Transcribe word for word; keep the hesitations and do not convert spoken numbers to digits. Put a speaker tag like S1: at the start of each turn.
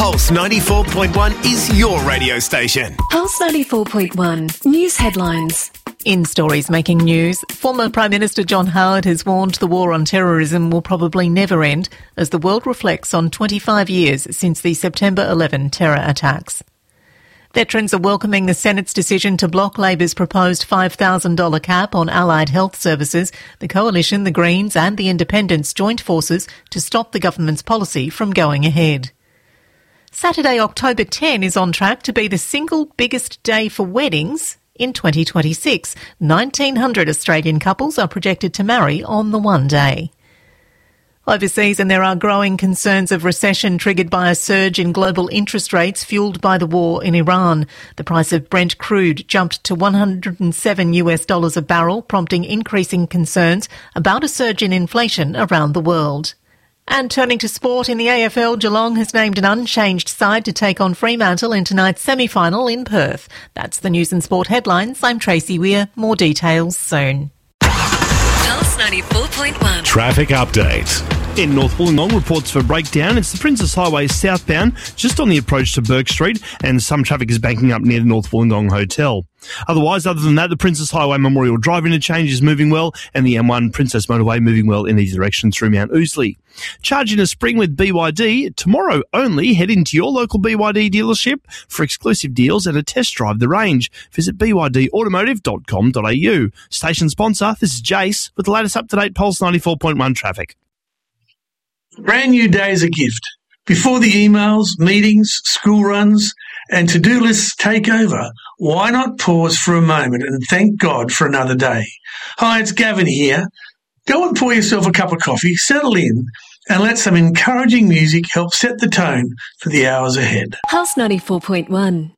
S1: Pulse ninety-four point one is your radio station.
S2: Pulse ninety-four point one News headlines.
S3: In stories making news, former Prime Minister John Howard has warned the war on terrorism will probably never end as the world reflects on twenty-five years since the September eleventh terror attacks. Veterans are welcoming the Senate's decision to block Labor's proposed five thousand dollars cap on allied health services. The Coalition, the Greens and the Independents joined forces to stop the government's policy from going ahead. Saturday, October tenth is on track to be the single biggest day for weddings in twenty twenty-six. nineteen hundred Australian couples are projected to marry on the one day. Overseas, and there are growing concerns of recession triggered by a surge in global interest rates fuelled by the war in Iran. The price of Brent crude jumped to one hundred seven US dollars a barrel, prompting increasing concerns about a surge in inflation around the world. And turning to sport, in the A F L, Geelong has named an unchanged side to take on Fremantle in tonight's semi-final in Perth. That's the news and sport headlines. I'm Tracy Weir. More details soon.
S2: Pulse ninety-four point one.
S4: Traffic update. In North Wollongong, reports for breakdown. It's the Princess Highway southbound, just on the approach to Burke Street, and some traffic is banking up near the North Wollongong Hotel. Otherwise, other than that, the Princess Highway Memorial Drive interchange is moving well, and the M one Princess Motorway moving well in either direction through Mount Ousley. Charge in a spring with B Y D. Tomorrow only, head into your local B Y D dealership for exclusive deals and a test drive the range. Visit b y d automotive dot com dot a u. Station sponsor, this is Jace with the latest up-to-date Pulse ninety-four point one traffic.
S5: Brand new day is a gift. Before the emails, meetings, school runs, and to-do lists take over, why not pause for a moment and thank God for another day? Hi, it's Gavin here. Go and pour yourself a cup of coffee, settle in, and let some encouraging music help set the tone for the hours ahead.
S2: Pulse ninety-four point one.